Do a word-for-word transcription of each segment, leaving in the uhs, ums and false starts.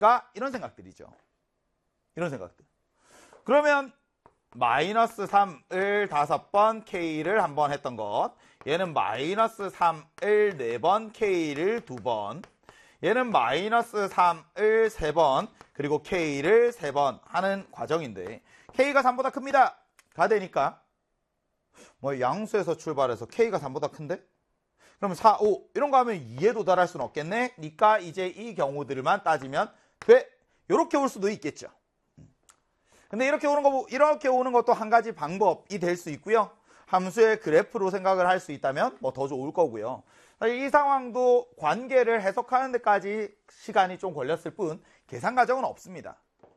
이런 생각들이죠. 이런 생각들. 그러면 마이너스 삼을 다섯 번, K를 한 번 했던 것. 얘는 마이너스 삼을 네 번, K를 두 번. 얘는 마이너스 삼을 세 번, 그리고 K를 세 번 하는 과정인데 K가 삼보다 큽니다. 가 되니까 뭐 양수에서 출발해서 K가 삼보다 큰데? 그러면 사, 오 이런 거 하면 이에 도달할 수는 없겠네. 그러니까 이제 이 경우들만 따지면 돼. 이렇게 올 수도 있겠죠. 근데 이렇게 오는 거, 이렇게 오는 것도 한 가지 방법이 될 수 있고요. 함수의 그래프로 생각을 할 수 있다면 뭐 더 좋을 거고요. 이 상황도 관계를 해석하는 데까지 시간이 좀 걸렸을 뿐 계산 과정은 없습니다.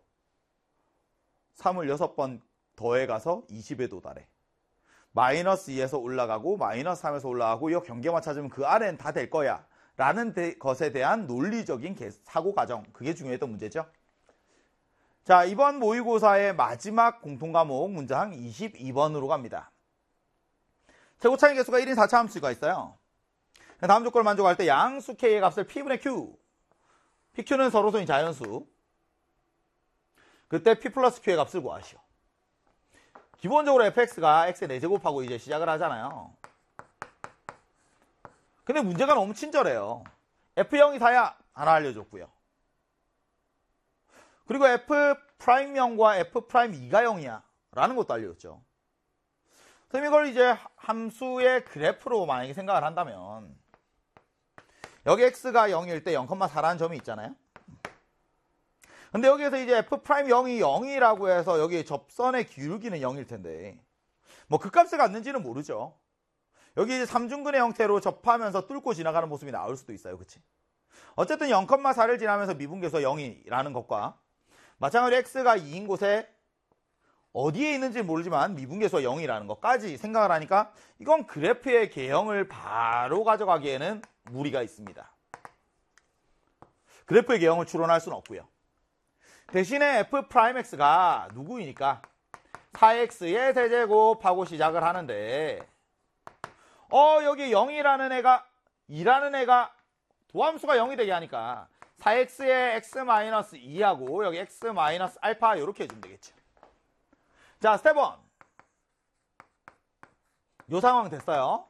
삼을 여섯 번 더해가서 이십에 도달해. 마이너스 이에서 올라가고 마이너스 삼에서 올라가고 이 경계만 찾으면 그 아래는 다 될 거야 라는 데, 것에 대한 논리적인 사고 과정, 그게 중요했던 문제죠. 자, 이번 모의고사의 마지막 공통과목 문장 이십이 번으로 갑니다. 최고차의 개수가 일인 사 차 함수가 있어요. 다음 조건을 만족할 때 양수 K의 값을 P분의 Q, 피큐는 서로소인 자연수, 그때 P 플러스 Q의 값을 구하시오. 기본적으로 에프엑스가 X의 네 제곱하고 이제 시작을 하잖아요. 근데 문제가 너무 친절해요. 에프 영이 사야 하나 알려줬고요. 그리고 F 프라임 영과 F 프라임 이가 영이야 라는 것도 알려줬죠. 그럼 이걸 이제 함수의 그래프로 만약에 생각을 한다면 여기 X가 영일 때 영 콤마 사라는 점이 있잖아요. 근데 여기에서 이제 F 프라임 영이 영이라고 해서 여기 접선의 기울기는 영일 텐데 뭐 그 값을 갖는지는 모르죠. 여기 이제 삼중근의 형태로 접하면서 뚫고 지나가는 모습이 나올 수도 있어요. 그치? 어쨌든 영 콤마 사를 지나면서 미분계수가 영이라는 것과 마찬가지로 X가 이인 곳에 어디에 있는지 모르지만 미분계수가 영이라는 것까지 생각을 하니까 이건 그래프의 개형을 바로 가져가기에는 무리가 있습니다. 그래프의 개형을 추론할 수는 없고요. 대신에 F 프라임 X가 누구이니까 사 엑스의 세제곱하고 시작을 하는데 어 여기 영이라는 애가 이라는 애가 도함수가 영이 되게 하니까 사 엑스의 X 마이너스 이하고 여기 X 마이너스 알파 이렇게 해주면 되겠죠. 자, 스텝 일. 요 상황 됐어요.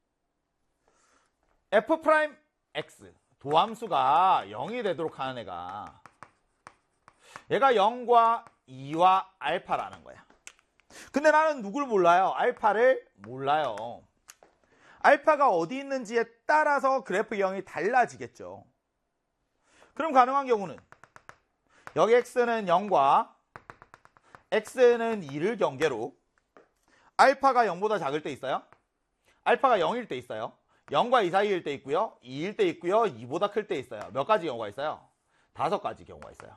F 프라임 X 도함수가 영이 되도록 하는 애가 얘가 영과 이와 알파라는 거야. 근데 나는 누굴 몰라요? 알파를 몰라요. 알파가 어디 있는지에 따라서 그래프 영이 달라지겠죠. 그럼 가능한 경우는 여기 X는 영과 X는 이를 경계로 알파가 영보다 작을 때 있어요. 알파가 영일 때 있어요. 영과 이 사이일 때 있고요. 이일 때 있고요. 이보다 클 때 있어요. 몇 가지 경우가 있어요? 다섯 가지 경우가 있어요.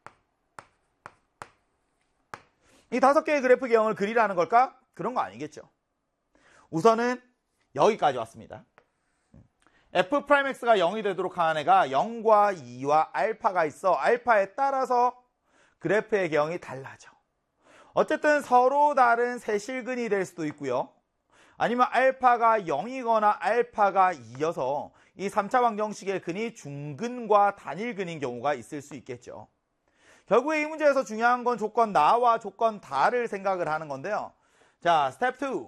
이 다섯 개의 그래프 개형을 그리라는 걸까? 그런 거 아니겠죠. 우선은 여기까지 왔습니다. F 프라임 X가 영이 되도록 하는 애가 영과 이와 알파가 있어. 알파에 따라서 그래프의 개형이 달라져. 어쨌든 서로 다른 세실근이 될 수도 있고요. 아니면 알파가 영이거나 알파가 이여서 이 삼 차 방정식의 근이 중근과 단일근인 경우가 있을 수 있겠죠. 결국에 이 문제에서 중요한 건 조건 나와 조건 다를 생각을 하는 건데요. 자, 스텝 이.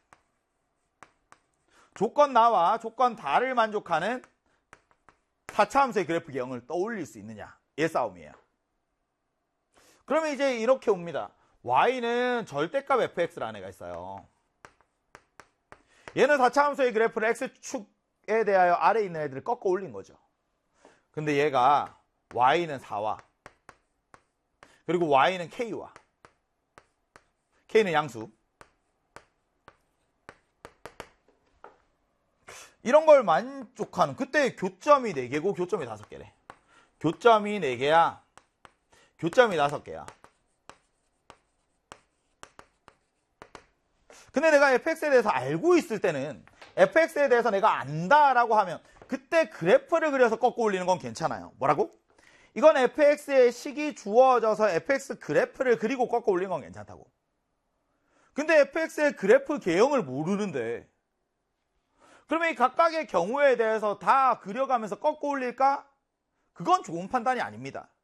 조건 나와 조건 다를 만족하는 사 차 함수의 그래프 개형을 떠올릴 수 있느냐. 의 싸움이에요. 그러면 이제 이렇게 옵니다. Y는 절대값 에프엑스라는 애가 있어요. 얘는 사 차 함수의 그래프를 X축에 대하여 아래에 있는 애들을 꺾어 올린 거죠. 근데 얘가 Y는 사와 그리고 Y는 K와 K는 양수 이런 걸 만족하는 그때 교점이 네 개고 교점이 다섯 개래. 교점이 네 개야. 교점이 다섯 개야. 근데 내가 에프엑스에 대해서 알고 있을 때는 에프엑스에 대해서 내가 안다라고 하면 그때 그래프를 그려서 꺾어 올리는 건 괜찮아요. 뭐라고? 이건 에프엑스의 식이 주어져서 에프엑스 그래프를 그리고 꺾어 올리는 건 괜찮다고. 근데 에프엑스의 그래프 개형을 모르는데 그러면 이 각각의 경우에 대해서 다 그려가면서 꺾어 올릴까? 그건 좋은 판단이 아닙니다.